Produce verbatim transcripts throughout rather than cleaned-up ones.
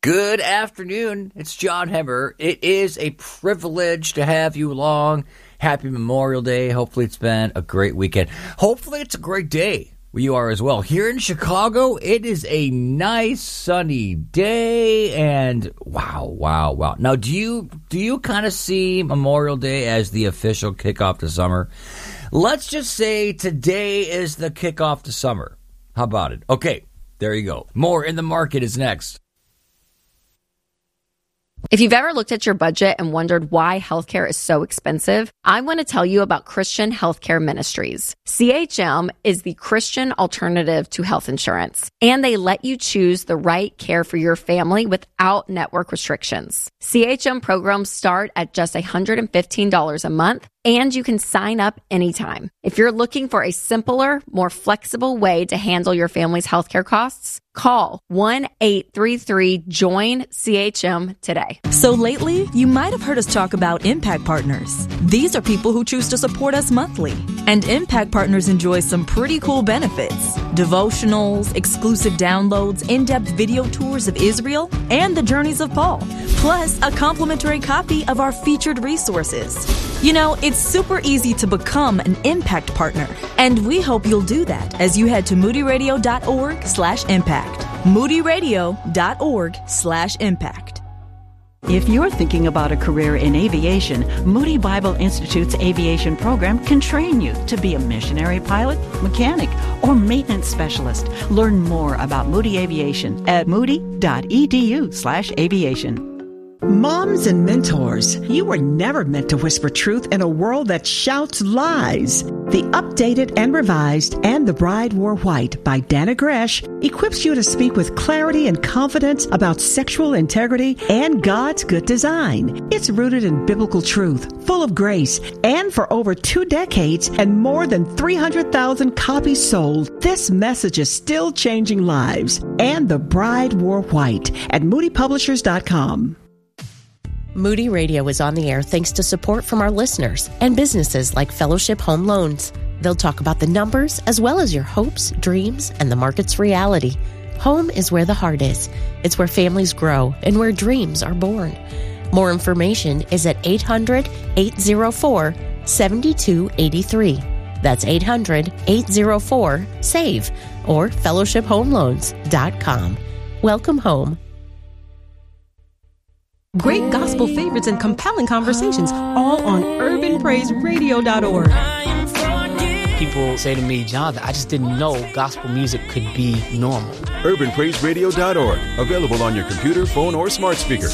Good afternoon. It's John Hemmer. It is a privilege to have you along. Happy Memorial Day. Hopefully it's been a great weekend. Hopefully it's a great day where you are as well. Here in Chicago, it is a nice sunny day, and wow, wow, wow. Now, do you do you kind of see Memorial Day as the official kickoff to summer? Let's just say today is the kickoff to summer. How about it? Okay, there you go. More in the Market is next. If you've ever looked at your budget and wondered why healthcare is so expensive, I want to tell you about Christian Healthcare Ministries. C H M is the Christian alternative to health insurance, and they let you choose the right care for your family without network restrictions. C H M programs start at just one hundred fifteen dollars a month, and you can sign up anytime. If you're looking for a simpler, more flexible way to handle your family's healthcare costs, call one eight three three join C H M today. So lately, you might have heard us talk about Impact Partners. These are people who choose to support us monthly. And Impact Partners enjoy some pretty cool benefits. Devotionals, exclusive downloads, in-depth video tours of Israel, and the journeys of Paul. Plus, a complimentary copy of our featured resources. You know, it's super easy to become an Impact Partner. And we hope you'll do that as you head to moodyradio.org slash impact. moodyradio.org slash impact. If you're thinking about a career in aviation, Moody Bible Institute's aviation program can train you to be a missionary pilot, mechanic, or maintenance specialist. Learn more about Moody Aviation at moody.edu slash aviation. Moms and mentors, you were never meant to whisper truth in a world that shouts lies. The updated and revised And the Bride Wore White by Dana Gresh equips you to speak with clarity and confidence about sexual integrity and God's good design. It's rooted in biblical truth, full of grace, and for over two decades and more than three hundred thousand copies sold, this message is still changing lives. And the Bride Wore White at moody publishers dot com. Moody Radio is on the air thanks to support from our listeners and businesses like Fellowship Home Loans. They'll talk about the numbers as well as your hopes, dreams, and the market's reality. Home is where the heart is. It's where families grow and where dreams are born. More information is at eight hundred, eight oh four, seven two eight three. That's eight hundred, eight oh four, S A V E or fellowship home loans dot com. Welcome home. Great gospel favorites and compelling conversations, all on urban praise radio dot org. People say to me, Jonathan, I just didn't know gospel music could be normal. urban praise radio dot org, available on your computer, phone, or smart speaker.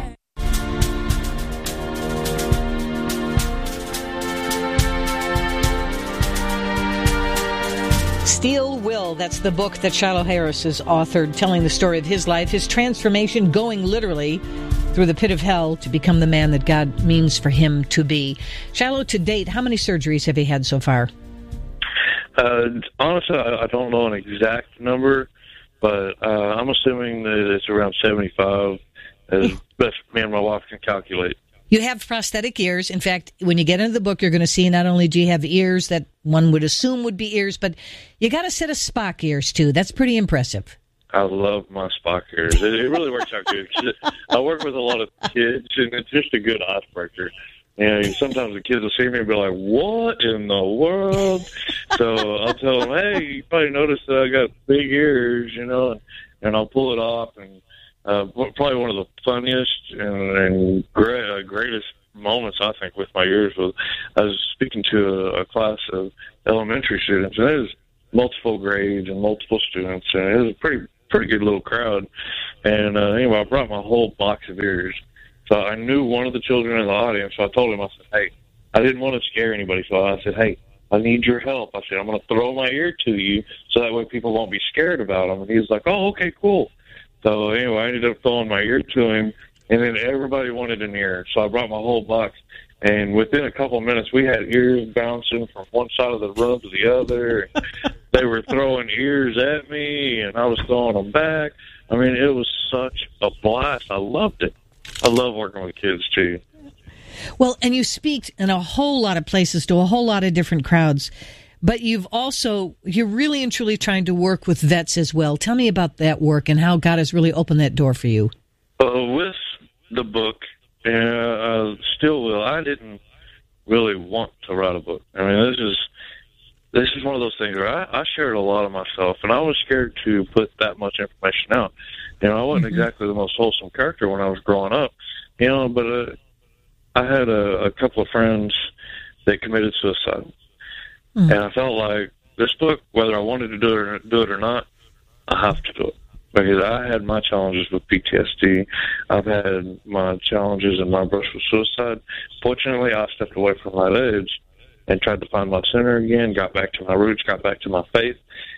Steel Will, that's the book that Shiloh Harris has authored, telling the story of his life, his transformation, going literally through the pit of hell to become the man that God means for him to be. Shiloh, to date, how many surgeries have you had so far? Uh, honestly, I, I don't know an exact number, but uh, I'm assuming that it's around seventy-five, as best me and my wife can calculate. You have prosthetic ears. In fact, when you get into the book, you're going to see not only do you have ears that one would assume would be ears, but you got a set of Spock ears, too. That's pretty impressive. I love my Spock ears. It, it really works out good. I work with a lot of kids, and it's just a good icebreaker. And sometimes the kids will see me and be like, what in the world? So I'll tell them, hey, you probably noticed that I got big ears, you know, and, and I'll pull it off. And uh, probably one of the funniest and, and great, uh, greatest moments, I think, with my ears was I was speaking to a, a class of elementary students, and it was multiple grades and multiple students, and it was a pretty pretty good little crowd. And uh, anyway, I brought my whole box of ears. So I knew one of the children in the audience, so I told him, I said, hey, I didn't want to scare anybody, so I said, hey, I need your help. I said, I'm going to throw my ear to you so that way people won't be scared about them. And he was like, oh, okay, cool. So anyway, I ended up throwing my ear to him, and then everybody wanted an ear. So I brought my whole box, and within a couple of minutes, we had ears bouncing from one side of the room to the other. They were throwing ears at me, and I was throwing them back. I mean, it was such a blast. I loved it. I love working with kids, too. Well, and you speak in a whole lot of places to a whole lot of different crowds, but you've also, you're really and truly trying to work with vets as well. Tell me about that work and how God has really opened that door for you. Uh, with the book, uh, uh, still will. I didn't really want to write a book. I mean, this is this is one of those things where I, I shared a lot of myself, and I was scared to put that much information out. You know, I wasn't mm-hmm. exactly the most wholesome character when I was growing up, you know, but uh, I had a, a couple of friends that committed suicide, mm-hmm. and I felt like this book, whether I wanted to do it or, do it or not, I have to do it. Because I had my challenges with P T S D. I've had my challenges and my brush with suicide. Fortunately, I stepped away from that edge and tried to find my center again, got back to my roots, got back to my faith,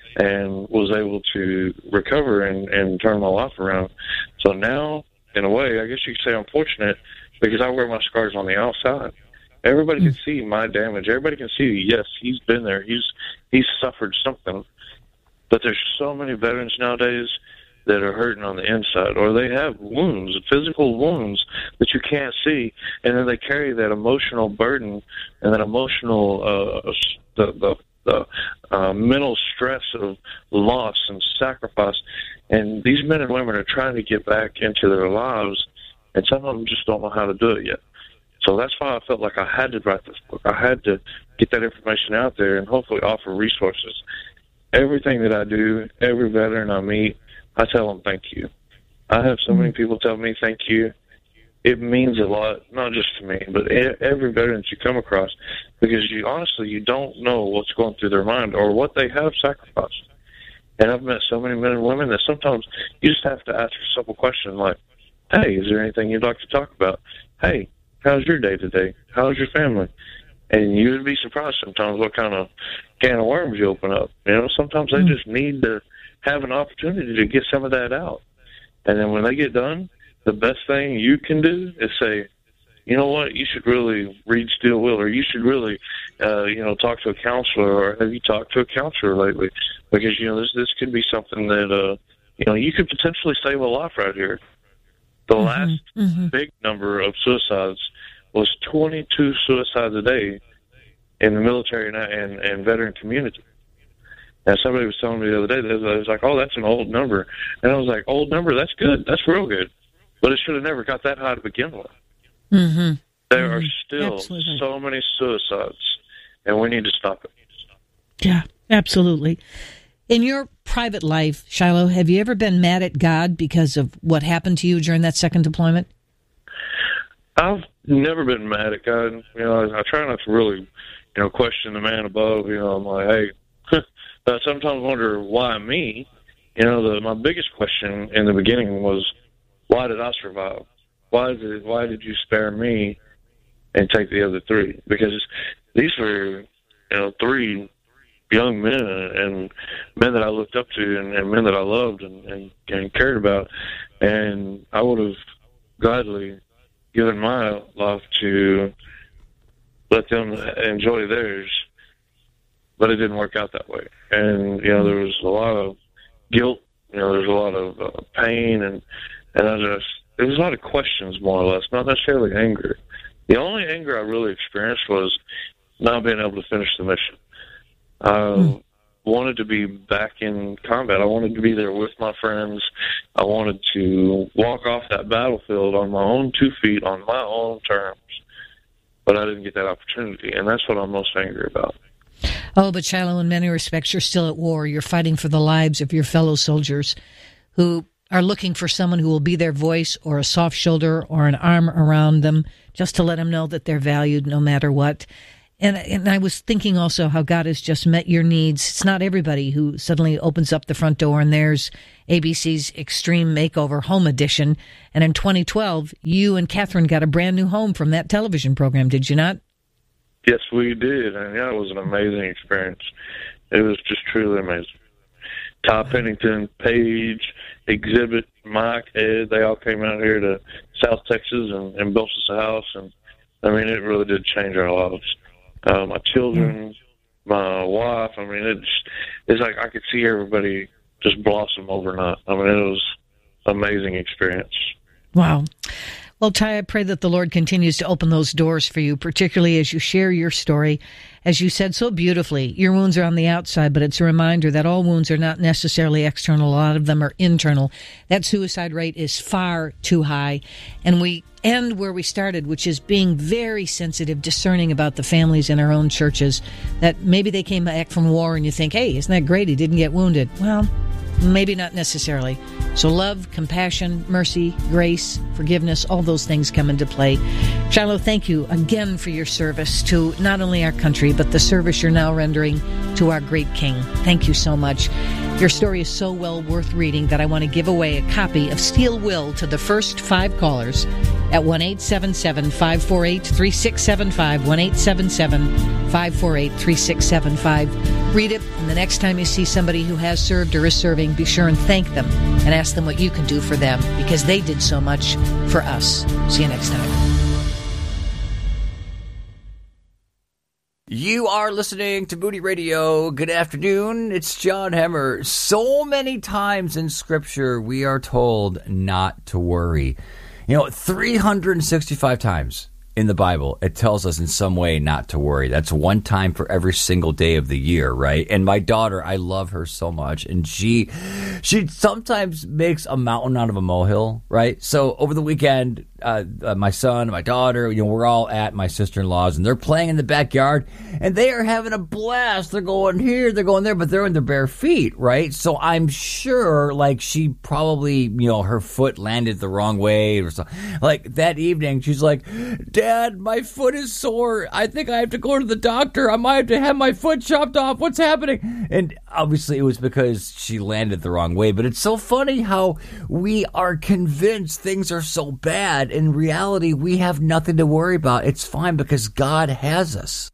and was able to recover and, and turn my life around. So now, in a way, I guess you could say I'm fortunate because I wear my scars on the outside. Everybody can see my damage. Everybody can see, yes, he's been there. He's he's suffered something. But there's so many veterans nowadays that are hurting on the inside, or they have wounds, physical wounds that you can't see, and then they carry that emotional burden and that emotional, uh, the, the, the uh, mental stress of loss and sacrifice. And these men and women are trying to get back into their lives, and some of them just don't know how to do it yet. So that's why I felt like I had to write this book. I had to get that information out there and hopefully offer resources. Everything that I do, every veteran I meet, I tell them thank you. I have so many people tell me thank you. It means a lot, not just to me, but every veteran that you come across, because you honestly, you don't know what's going through their mind or what they have sacrificed. And I've met so many men and women that sometimes you just have to ask a simple question like, hey, is there anything you'd like to talk about? Hey, how's your day today? How's your family? And you would be surprised sometimes what kind of can of worms you open up. You know, sometimes they just need to have an opportunity to get some of that out. And then when they get done, the best thing you can do is say, you know what, you should really read Steel Will, or you should really, uh, you know, talk to a counselor, or have you talked to a counselor lately? Because, you know, this this could be something that, uh, you know, you could potentially save a life right here. The mm-hmm. last mm-hmm. big number of suicides was twenty-two suicides a day in the military and, and, and veteran community. And somebody was telling me the other day, they was like, oh, that's an old number. And I was like, old number, that's good. That's real good. But it should have never got that high to begin with. Mm-hmm. There mm-hmm. are still Absolutely. so many suicides, and we need to stop it. Yeah, absolutely. In your private life, Shiloh, have you ever been mad at God because of what happened to you during that second deployment? I've never been mad at God. You know, I, I try not to really, you know, question the man above. You know, I'm like, hey, I sometimes wonder why me. You know, the, my biggest question in the beginning was, why did I survive? Why did why did you spare me and take the other three? Because these were, you know, three young men and men that I looked up to and, and men that I loved and, and, and cared about. And I would have gladly given my life to let them enjoy theirs, but it didn't work out that way. And, you know, there was a lot of guilt, you know, there's a lot of uh, pain, and, and I just, there was a lot of questions, more or less, not necessarily anger. The only anger I really experienced was not being able to finish the mission. I mm. wanted to be back in combat. I wanted to be there with my friends. I wanted to walk off that battlefield on my own two feet, on my own terms. But I didn't get that opportunity, and that's what I'm most angry about. Oh, but Shiloh, in many respects, you're still at war. You're fighting for the lives of your fellow soldiers who are looking for someone who will be their voice or a soft shoulder or an arm around them just to let them know that they're valued no matter what. And and I was thinking also how God has just met your needs. It's not everybody who suddenly opens up the front door and there's A B C's Extreme Makeover Home Edition. And in twenty twelve, you and Catherine got a brand new home from that television program, did you not? Yes, we did. And yeah, it was an amazing experience. It was just truly amazing. Ty Pennington, Paige, Exhibit, Mike, Ed, they all came out here to South Texas and, and built us a house. And I mean, it really did change our lives. Uh, my children, my wife, I mean, it's, it's like I could see everybody just blossom overnight. I mean, it was an amazing experience. Wow. Well, Ty, I pray that the Lord continues to open those doors for you, particularly as you share your story. As you said so beautifully, your wounds are on the outside, but it's a reminder that all wounds are not necessarily external. A lot of them are internal. That suicide rate is far too high. And we end where we started, which is being very sensitive, discerning about the families in our own churches, that maybe they came back from war and you think, hey, isn't that great? He didn't get wounded. Well, maybe not necessarily. So love, compassion, mercy, grace, forgiveness, all those things come into play. Shiloh, thank you again for your service to not only our country, but the service you're now rendering to our great King. Thank you so much. Your story is so well worth reading that I want to give away a copy of Steel Will to the first five callers at one eight seven seven, five four eight, three six seven five, one eight seven seven, five four eight, three six seven five. Read it, and the next time you see somebody who has served or is serving, be sure and thank them and ask them what you can do for them, because they did so much for us. See you next time. You are listening to Moody Radio. Good afternoon. It's John Hemmer. So many times in Scripture, we are told not to worry. You know, three hundred sixty-five times in the Bible, it tells us in some way not to worry. That's one time for every single day of the year, right? And my daughter, I love her so much, and she she sometimes makes a mountain out of a molehill, right? So over the weekend, uh, uh, my son and my daughter, you know, we're all at my sister-in-law's, and they're playing in the backyard, and they are having a blast. They're going here, they're going there, but they're in their bare feet, right? So I'm sure, like, she probably, you know, her foot landed the wrong way or something. Like, that evening, she's like, Dad, my foot is sore. I think I have to go to the doctor. I might have to have my foot chopped off. What's happening? And obviously it was because she landed the wrong way. But it's so funny how we are convinced things are so bad. In reality, we have nothing to worry about. It's fine because God has us.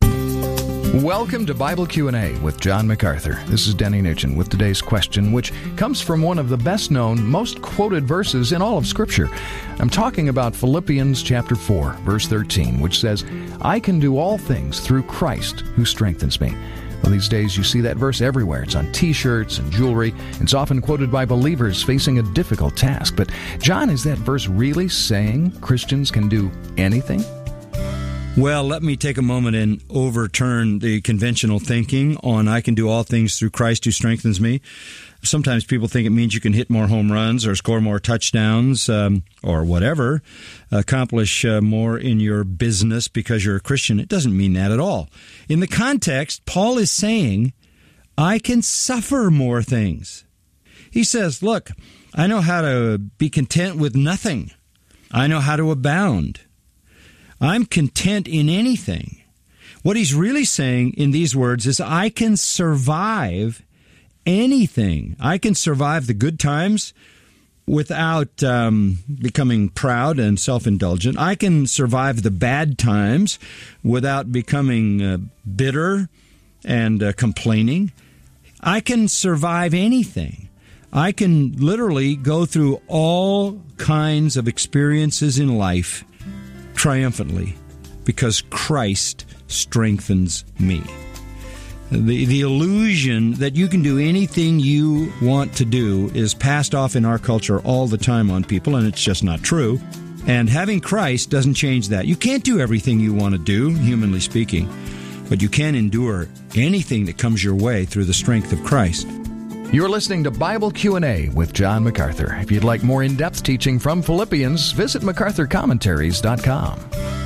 Welcome to Bible Q and A with John MacArthur. This is Denny Nugent with today's question, which comes from one of the best-known, most quoted verses in all of Scripture. I'm talking about Philippians chapter four, verse thirteen, which says, I can do all things through Christ who strengthens me. Well, these days you see that verse everywhere. It's on T-shirts and jewelry. It's often quoted by believers facing a difficult task. But, John, is that verse really saying Christians can do anything? Well, let me take a moment and overturn the conventional thinking on I can do all things through Christ who strengthens me. Sometimes people think it means you can hit more home runs or score more touchdowns um, or whatever, accomplish uh, more in your business because you're a Christian. It doesn't mean that at all. In the context, Paul is saying, I can suffer more things. He says, look, I know how to be content with nothing. I know how to abound. I'm content in anything. What he's really saying in these words is I can survive anything. I can survive the good times without um, becoming proud and self-indulgent. I can survive the bad times without becoming uh, bitter and uh, complaining. I can survive anything. I can literally go through all kinds of experiences in life triumphantly, because Christ strengthens me. The, the illusion that you can do anything you want to do is passed off in our culture all the time on people, and it's just not true. And having Christ doesn't change that. You can't do everything you want to do, humanly speaking, but you can endure anything that comes your way through the strength of Christ. You're listening to Bible Q and A with John MacArthur. If you'd like more in-depth teaching from Philippians, visit macarthur commentaries dot com.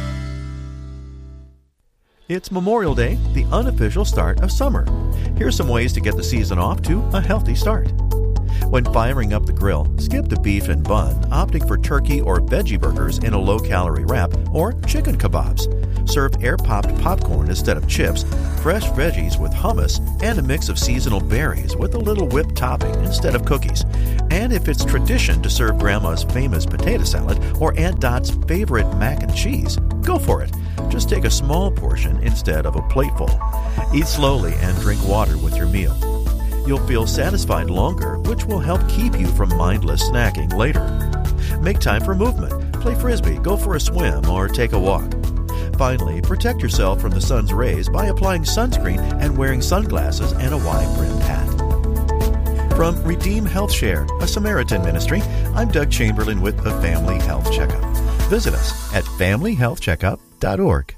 It's Memorial Day, the unofficial start of summer. Here's some ways to get the season off to a healthy start. When firing up the grill, skip the beef and bun, opting for turkey or veggie burgers in a low-calorie wrap, or chicken kebabs. Serve air-popped popcorn instead of chips, fresh veggies with hummus, and a mix of seasonal berries with a little whipped topping instead of cookies. And if it's tradition to serve Grandma's famous potato salad or Aunt Dot's favorite mac and cheese, go for it. Just take a small portion instead of a plateful. Eat slowly and drink water with your meal. You'll feel satisfied longer, which will help keep you from mindless snacking later. Make time for movement. Play Frisbee, go for a swim, or take a walk. Finally, protect yourself from the sun's rays by applying sunscreen and wearing sunglasses and a wide-brimmed hat. From Redeem Health Share, a Samaritan ministry, I'm Doug Chamberlain with the Family Health Checkup. Visit us at family health checkup dot org.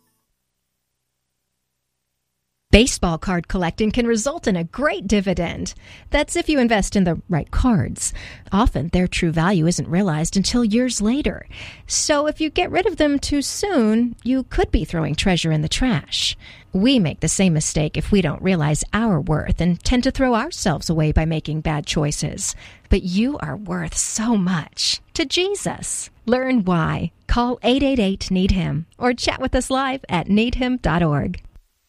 Baseball card collecting can result in a great dividend. That's if you invest in the right cards. Often, their true value isn't realized until years later. So if you get rid of them too soon, you could be throwing treasure in the trash. We make the same mistake if we don't realize our worth and tend to throw ourselves away by making bad choices. But you are worth so much to Jesus. Learn why. Call eight eight eight, need him or chat with us live at need him dot org.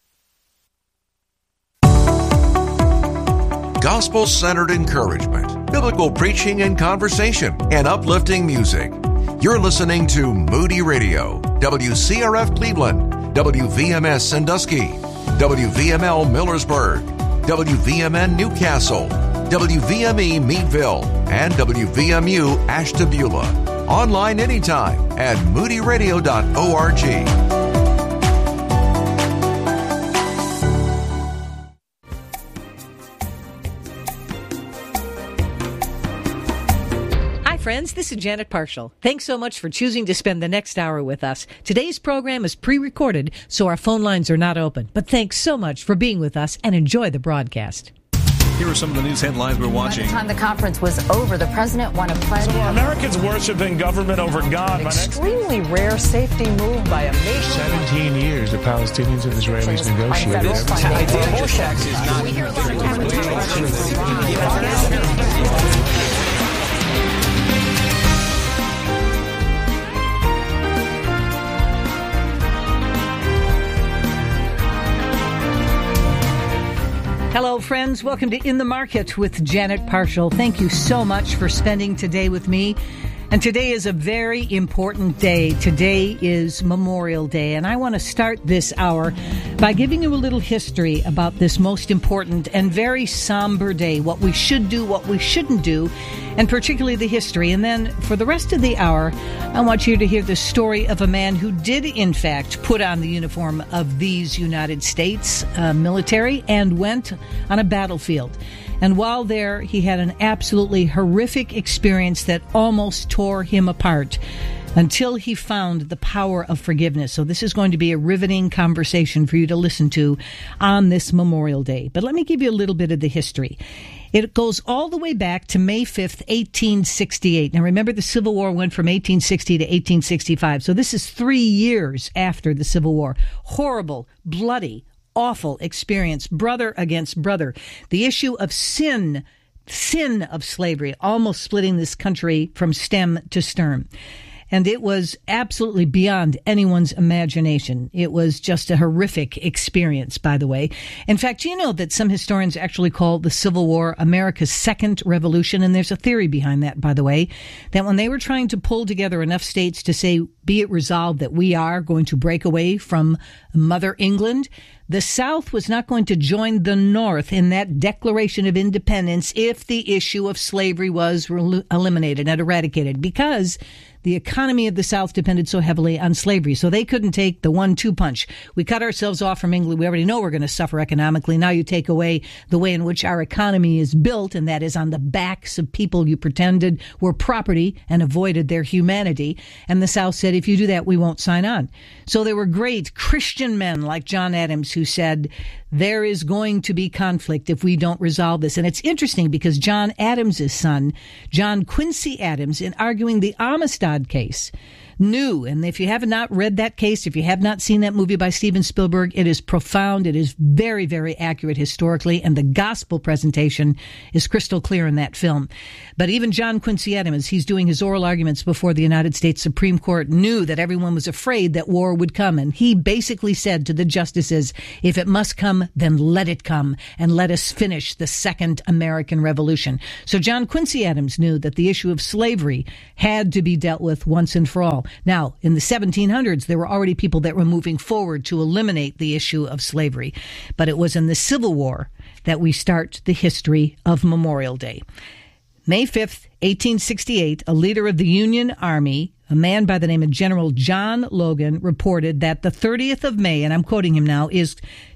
Gospel-centered encouragement, biblical preaching and conversation, and uplifting music. You're listening to Moody Radio, W C R F Cleveland, W V M S Sandusky, W V M L Millersburg, W V M N Newcastle, W V M E Meadville, and W V M U Ashtabula. Online anytime at moody radio dot org. Friends, this is Janet Parshall. Thanks so much for choosing to spend the next hour with us. Today's program is pre-recorded, so our phone lines are not open. But thanks so much for being with us and enjoy the broadcast. Here are some of the news headlines we're watching. By the time the conference was over, the president won a pledge. So are Americans worshiping government over God? An extremely rare safety move by a nation. Seventeen years the Palestinians and Israelis negotiated. Hello, friends. Welcome to In the Market with Janet Parshall. Thank you so much for spending today with me. And today is a very important day. Today is Memorial Day, and I want to start this hour by giving you a little history about this most important and very somber day, what we should do, what we shouldn't do, and particularly the history. And then for the rest of the hour, I want you to hear the story of a man who did, in fact, put on the uniform of these United States uh, military and went on a battlefield. And while there, he had an absolutely horrific experience that almost tore him apart until he found the power of forgiveness. So this is going to be a riveting conversation for you to listen to on this Memorial Day. But let me give you a little bit of the history. It goes all the way back to May fifth, eighteen sixty-eight. Now remember, the Civil War went from eighteen sixty to eighteen sixty-five. So this is three years after the Civil War. Horrible, bloody, awful experience, brother against brother. The issue of sin, sin of slavery, almost splitting this country from stem to stern. And it was absolutely beyond anyone's imagination. It was just a horrific experience, by the way. In fact, you know that some historians actually call the Civil War America's second revolution, and there's a theory behind that, by the way, that when they were trying to pull together enough states to say, be it resolved that we are going to break away from Mother England, the South was not going to join the North in that Declaration of Independence if the issue of slavery was re- eliminated and eradicated, because the economy of the South depended so heavily on slavery. So they couldn't take the one two punch. We cut ourselves off from England. We already know we're going to suffer economically. Now you take away the way in which our economy is built, and that is on the backs of people you pretended were property and avoided their humanity. And the South said, if you do that, we won't sign on. So there were great Christian men like John Adams who said, there is going to be conflict if we don't resolve this. And it's interesting because John Adams' son, John Quincy Adams, in arguing the Amistad case, knew, and if you have not read that case, if you have not seen that movie by Steven Spielberg, it is profound. It is very, very accurate historically, and the gospel presentation is crystal clear in that film. But even John Quincy Adams, he's doing his oral arguments before the United States Supreme Court, knew that everyone was afraid that war would come. And he basically said to the justices, if it must come, then let it come, and let us finish the Second American Revolution. So John Quincy Adams knew that the issue of slavery had to be dealt with once and for all. Now, in the seventeen hundreds, there were already people that were moving forward to eliminate the issue of slavery. But it was in the Civil War that we start the history of Memorial Day. May fifth, eighteen sixty-eight, a leader of the Union Army, a man by the name of General John Logan, reported that the thirtieth of May, and I'm quoting him now, is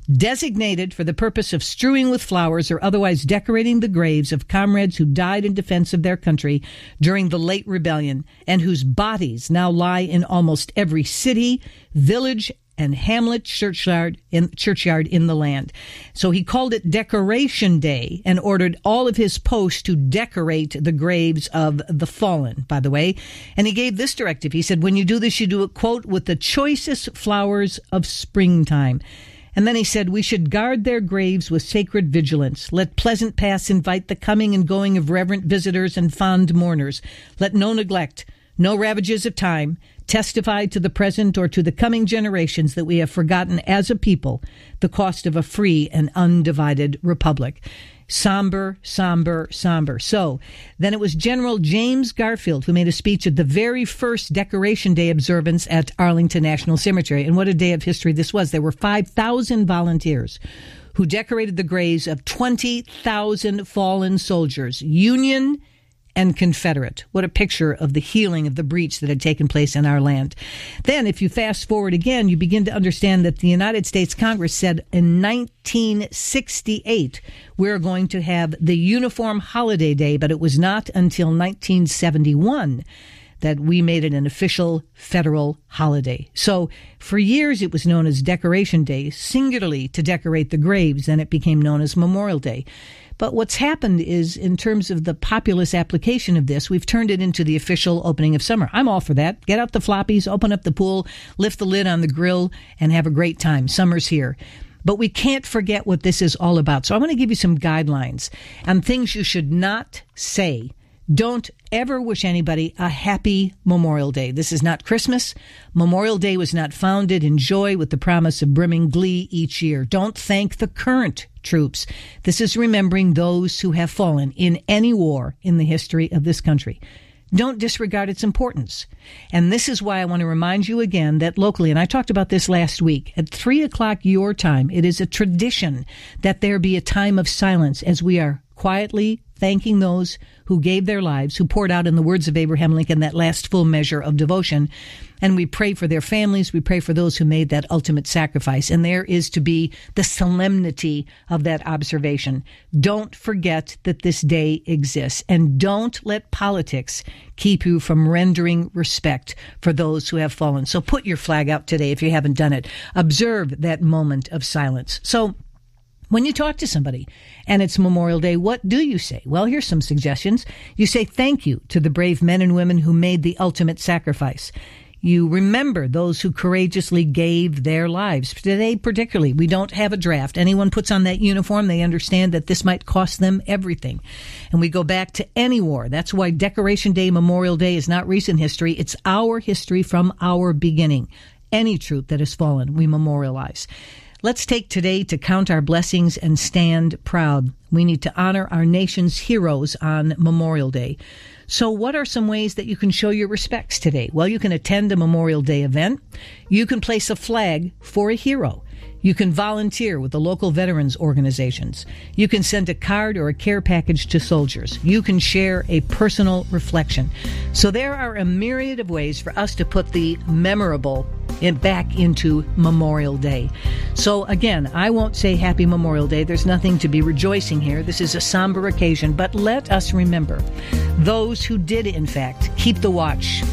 designated for the purpose of strewing with flowers or otherwise decorating the graves of comrades who died in defense of their country during the late rebellion and whose bodies now lie in almost every city, village, and hamlet churchyard in, churchyard in the land. So he called it Decoration Day and ordered all of his posts to decorate the graves of the fallen, by the way. And he gave this directive. He said, when you do this, you do it, quote, with the choicest flowers of springtime. And then he said, we should guard their graves with sacred vigilance. Let pleasant paths invite the coming and going of reverent visitors and fond mourners. Let no neglect, no ravages of time, testify to the present or to the coming generations that we have forgotten as a people the cost of a free and undivided republic. Somber, somber, somber. So then it was General James Garfield who made a speech at the very first Decoration Day observance at Arlington National Cemetery. And what a day of history this was. There were five thousand volunteers who decorated the graves of twenty thousand fallen soldiers, Union and Confederate. What a picture of the healing of the breach that had taken place in our land. Then, if you fast forward again, you begin to understand that the United States Congress said in nineteen sixty-eight, we're going to have the Uniform Holiday Day, but it was not until nineteen seventy-one that we made it an official federal holiday. So for years it was known as Decoration Day, singularly to decorate the graves, then it became known as Memorial Day. But what's happened is, in terms of the populist application of this, we've turned it into the official opening of summer. I'm all for that. Get out the floppies, open up the pool, lift the lid on the grill, and have a great time. Summer's here. But we can't forget what this is all about. So I want to give you some guidelines on things you should not say. Don't ever wish anybody a happy Memorial Day. This is not Christmas. Memorial Day was not founded in joy with the promise of brimming glee each year. Don't thank the current troops. This is remembering those who have fallen in any war in the history of this country. Don't disregard its importance. And this is why I want to remind you again that locally, and I talked about this last week, at three o'clock your time, it is a tradition that there be a time of silence as we are quietly thanking those who gave their lives, who poured out, in the words of Abraham Lincoln, that last full measure of devotion. And we pray for their families. We pray for those who made that ultimate sacrifice. And there is to be the solemnity of that observation. Don't forget that this day exists. And don't let politics keep you from rendering respect for those who have fallen. So put your flag out today if you haven't done it. Observe that moment of silence. So when you talk to somebody and it's Memorial Day, what do you say? Well, here's some suggestions. You say thank you to the brave men and women who made the ultimate sacrifice. You remember those who courageously gave their lives. Today, particularly, we don't have a draft. Anyone puts on that uniform, they understand that this might cost them everything. And we go back to any war. That's why Decoration Day, Memorial Day is not recent history. It's our history from our beginning. Any troop that has fallen, we memorialize. Let's take today to count our blessings and stand proud. We need to honor our nation's heroes on Memorial Day. So what are some ways that you can show your respects today? Well, you can attend a Memorial Day event. You can place a flag for a hero. You can volunteer with the local veterans organizations. You can send a card or a care package to soldiers. You can share a personal reflection. So there are a myriad of ways for us to put the memorable in back into Memorial Day. So again, I won't say Happy Memorial Day. There's nothing to be rejoicing here. This is a somber occasion, but let us remember those who did, in fact, keep the watch,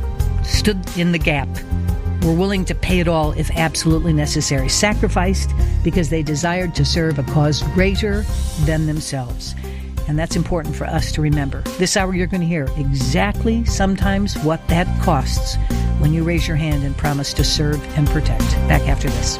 stood in the gap, were willing to pay it all if absolutely necessary, sacrificed because they desired to serve a cause greater than themselves. And that's important for us to remember. This hour you're going to hear exactly sometimes what that costs when you raise your hand and promise to serve and protect. Back after this.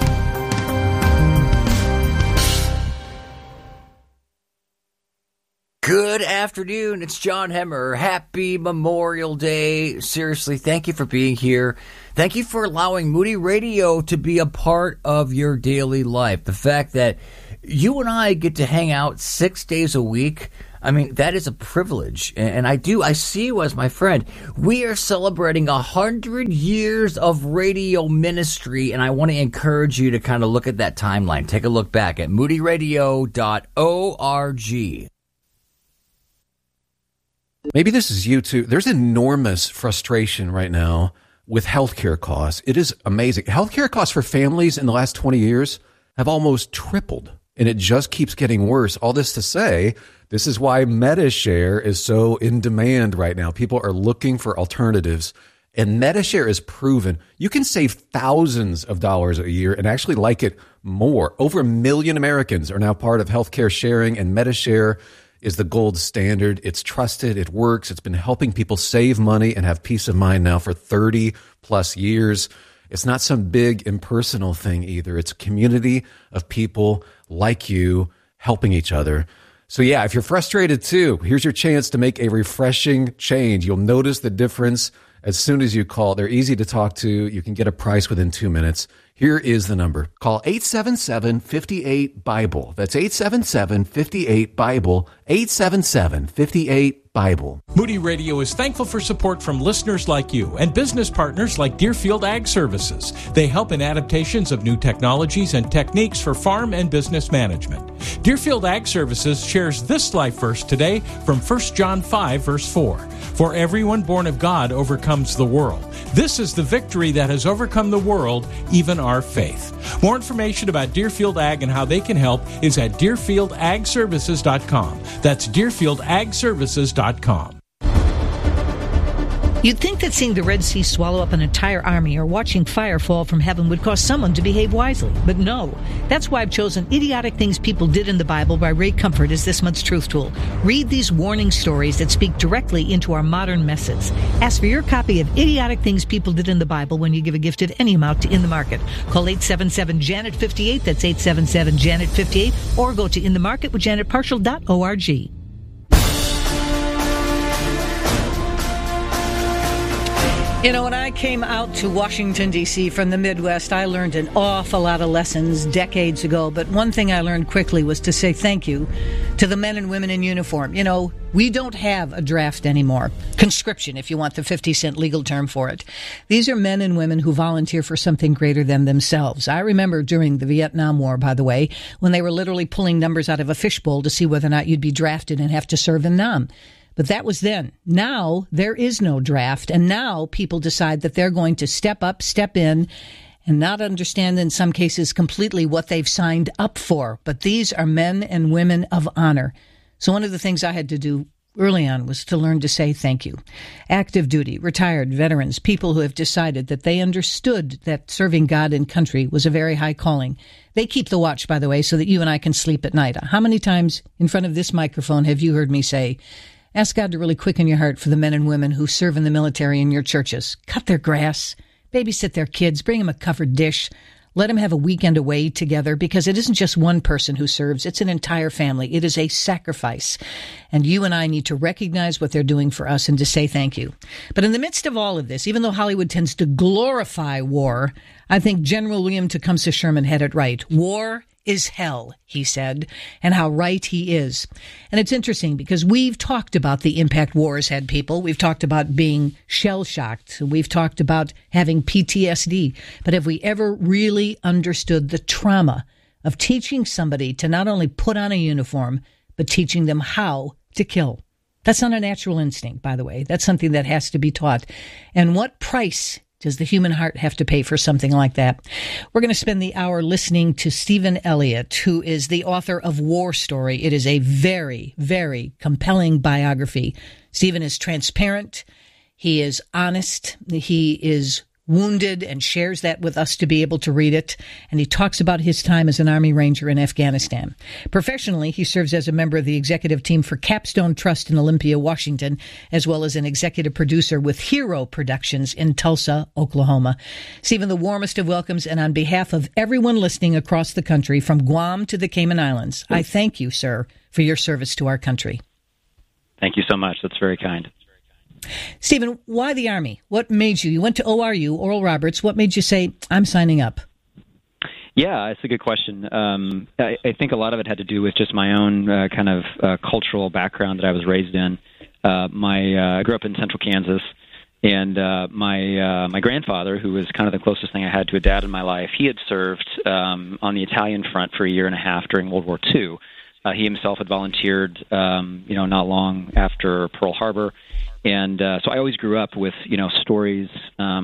Good afternoon. It's John Hemmer. Happy Memorial Day. Seriously, thank you for being here. Thank you for allowing Moody Radio to be a part of your daily life. The fact that you and I get to hang out six days a week, I mean, that is a privilege. And I do, I see you as my friend. We are celebrating a hundred years of radio ministry, and I want to encourage you to kind of look at that timeline. Take a look back at moody radio dot org. Maybe this is you too. There's enormous frustration right now with healthcare costs. It is amazing. Healthcare costs for families in the last twenty years have almost tripled, and it just keeps getting worse. All this to say, this is why MediShare is so in demand right now. People are looking for alternatives, and MediShare is proven you can save thousands of dollars a year and actually like it more. Over a million Americans are now part of healthcare sharing, and MediShare is the gold standard. It's trusted. It works. It's been helping people save money and have peace of mind now for thirty plus years. It's not some big impersonal thing either. It's a community of people like you helping each other. So yeah, if you're frustrated too, here's your chance to make a refreshing change. You'll notice the difference as soon as you call. They're easy to talk to. You can get a price within two minutes. Here is the number. Call eight seven seven, five eight, BIBLE. That's eight seven seven, five eight, BIBLE. eight seven seven, five eight, BIBLE. Moody Radio is thankful for support from listeners like you and business partners like Deerfield Ag Services. They help in adaptations of new technologies and techniques for farm and business management. Deerfield Ag Services shares this life verse today from First John five, verse four. For everyone born of God overcomes the world. This is the victory that has overcome the world, even our faith. More information about Deerfield Ag and how they can help is at deerfield ag services dot com. That's deerfield ag services dot com. You'd think that seeing the Red Sea swallow up an entire army or watching fire fall from heaven would cause someone to behave wisely. But no. That's why I've chosen Idiotic Things People Did in the Bible by Ray Comfort as this month's Truth Tool. Read these warning stories that speak directly into our modern messes. Ask for your copy of Idiotic Things People Did in the Bible when you give a gift at any amount to In the Market. Call eight seven seven, Janet fifty-eight, that's eight seven seven, Janet fifty-eight, or go to in the market with janet partial dot org. You know, when I came out to Washington, D C from the Midwest, I learned an awful lot of lessons decades ago. But one thing I learned quickly was to say thank you to the men and women in uniform. You know, we don't have a draft anymore. Conscription, if you want the fifty cent legal term for it. These are men and women who volunteer for something greater than themselves. I remember during the Vietnam War, by the way, when they were literally pulling numbers out of a fishbowl to see whether or not you'd be drafted and have to serve in Nam. But that was then. Now there is no draft, and now people decide that they're going to step up, step in, and not understand in some cases completely what they've signed up for. But these are men and women of honor. So one of the things I had to do early on was to learn to say thank you. Active duty, retired veterans, people who have decided that they understood that serving God and country was a very high calling. They keep the watch, by the way, so that you and I can sleep at night. How many times in front of this microphone have you heard me say, ask God to really quicken your heart for the men and women who serve in the military in your churches. Cut their grass, babysit their kids, bring them a covered dish, let them have a weekend away together, because it isn't just one person who serves, it's an entire family. It is a sacrifice. And you and I need to recognize what they're doing for us and to say thank you. But in the midst of all of this, even though Hollywood tends to glorify war, I think General William Tecumseh Sherman had it right. War is hell, he said, and how right he is. And it's interesting because we've talked about the impact war has had people. We've talked about being shell-shocked. We've talked about having P T S D. But have we ever really understood the trauma of teaching somebody to not only put on a uniform, but teaching them how to kill? That's not a natural instinct, by the way. That's something that has to be taught. And what price does the human heart have to pay for something like that? We're going to spend the hour listening to Stephen Elliott, who is the author of War Story. It is a very, very compelling biography. Stephen is transparent. He is honest. He is wounded and shares that with us to be able to read it. And he talks about his time as an Army Ranger in Afghanistan. Professionally, he serves as a member of the executive team for Capstone Trust in Olympia, Washington, as well as an executive producer with Hero Productions in Tulsa, Oklahoma. Stephen, the warmest of welcomes, and on behalf of everyone listening across the country, from Guam to the Cayman Islands, I thank you, sir, for your service to our country. Thank you so much. That's very kind. Stephen, why the Army? What made you? You went to O R U, Oral Roberts. What made you say, I'm signing up? Yeah, it's a good question. Um, I, I think a lot of it had to do with just my own uh, kind of uh, cultural background that I was raised in. Uh, my uh, I grew up in central Kansas, and uh, my uh, my grandfather, who was kind of the closest thing I had to a dad in my life, he had served um, on the Italian front for a year and a half during World War Two. Uh, he himself had volunteered, um, you know, not long after Pearl Harbor. And uh, so I always grew up with, you know, stories um,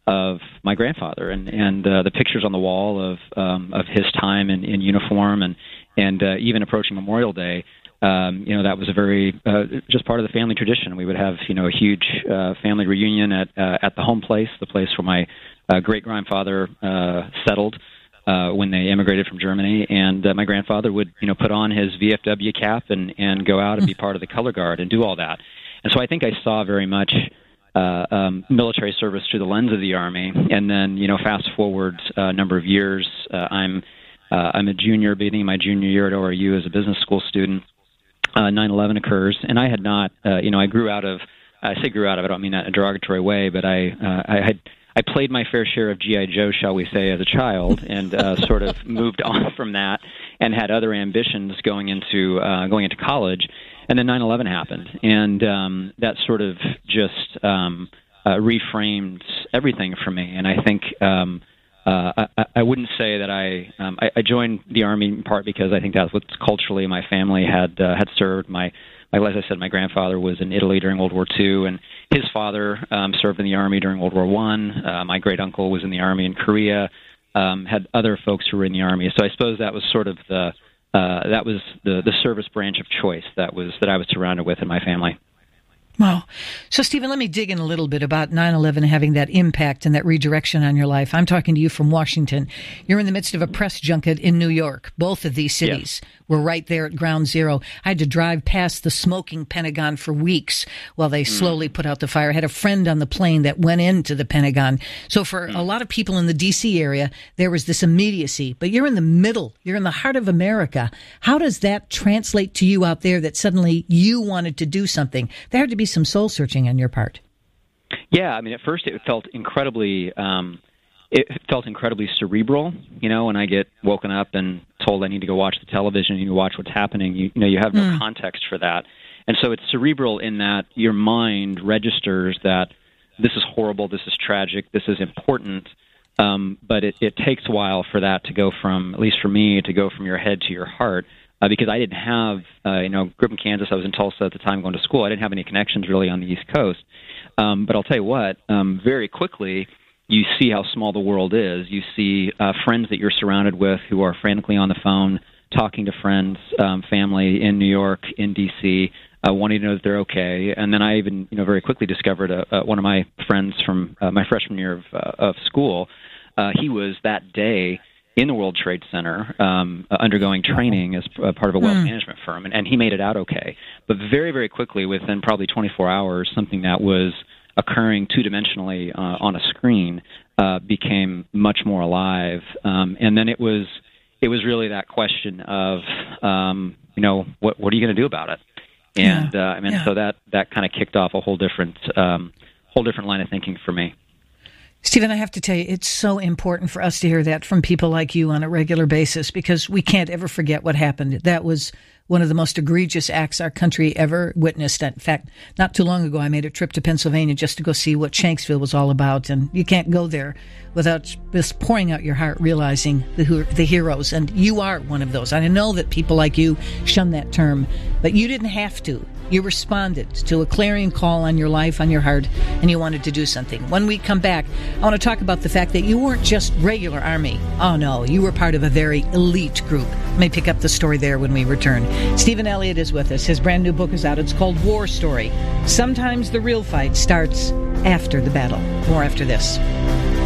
of my grandfather, and and uh, the pictures on the wall of um, of his time in, in uniform, and and uh, even approaching Memorial Day. Um, you know, that was a very uh, just part of the family tradition. We would have, you know, a huge uh, family reunion at uh, at the home place, the place where my uh, great grandfather uh, settled uh, when they immigrated from Germany, and uh, my grandfather would, you know, put on his V F W cap and and go out and be part of the color guard and do all that. And so I think I saw very much uh, um, military service through the lens of the Army. And then, you know, fast forward uh, a number of years, uh, I'm uh, I'm a junior, beginning my junior year at O R U as a business school student. Uh, nine eleven occurs, and I had not, uh, you know, I grew out of, I say grew out of, I don't mean that in a derogatory way, but I, uh, I had, I played my fair share of G I. Joe, shall we say, as a child, and uh, sort of moved on from that, and had other ambitions going into, uh, going into college, and then nine eleven happened, and um, that sort of just um, uh, reframed everything for me, and I think. Um, Uh, I, I wouldn't say that I, um, I I joined the Army in part because I think that's what culturally my family had uh, had served. My, my, as I said, my grandfather was in Italy during World War Two, and his father um, served in the Army during World War One. Uh, my great uncle was in the Army in Korea. Um, had other folks who were in the Army, so I suppose that was sort of the uh, that was the the service branch of choice that was that I was surrounded with in my family. Wow. So, Stephen, let me dig in a little bit about nine eleven having that impact and that redirection on your life. I'm talking to you from Washington. You're in the midst of a press junket in New York. Both of these cities yeah. were right there at ground zero. I had to drive past the smoking Pentagon for weeks while they mm. slowly put out the fire. I had a friend on the plane that went into the Pentagon. So for mm. a lot of people in the D C area, there was this immediacy. But you're in the middle. You're in the heart of America. How does that translate to you out there that suddenly you wanted to do something? There had to be some soul searching on your part. Yeah, I mean, at first it felt incredibly, um, it felt incredibly cerebral. You know, when I get woken up and told I need to go watch the television, you need to watch what's happening. You, you know, you have no mm. context for that, and so it's cerebral in that your mind registers that this is horrible, this is tragic, this is important. Um, but it, it takes a while for that to go from, at least for me, to go from your head to your heart. Uh, because I didn't have, uh, you know, grew up in Kansas. I was in Tulsa at the time going to school. I didn't have any connections really on the East Coast. Um, but I'll tell you what, um, very quickly, you see how small the world is. You see uh, friends that you're surrounded with who are frantically on the phone, talking to friends, um, family in New York, in D C, uh, wanting to know that they're okay. And then I even, you know, very quickly discovered a, a, one of my friends from uh, my freshman year of, uh, of school. Uh, he was that day in the World Trade Center, um, uh, undergoing training as uh, part of a wealth mm. management firm, and, and he made it out okay. But very, very quickly, within probably twenty-four hours, something that was occurring two-dimensionally uh, on a screen uh, became much more alive. Um, and then it was it was really that question of, um, you know, what what are you going to do about it? And yeah. uh, I mean, yeah. so that that kind of kicked off a whole different um, whole different line of thinking for me. Stephen, I have to tell you, it's so important for us to hear that from people like you on a regular basis, because we can't ever forget what happened. That was one of the most egregious acts our country ever witnessed. In fact, not too long ago, I made a trip to Pennsylvania just to go see what Shanksville was all about. And you can't go there without just pouring out your heart, realizing the, the heroes. And you are one of those. I know that people like you shun that term, but you didn't have to. You responded to a clarion call on your life, on your heart, and you wanted to do something. When we come back, I want to talk about the fact that you weren't just regular Army. Oh, no, you were part of a very elite group. I may pick up the story there when we return. Stephen Elliott is with us. His brand new book is out. It's called War Story. Sometimes the real fight starts after the battle. More after this.